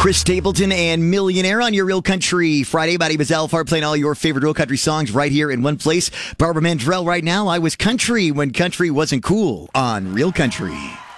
Chris Stapleton and Millionaire on your Real Country Friday. My name is Alfar, playing all your favorite Real Country songs right here in one place. Barbara Mandrell right now. I was country when country wasn't cool on Real Country.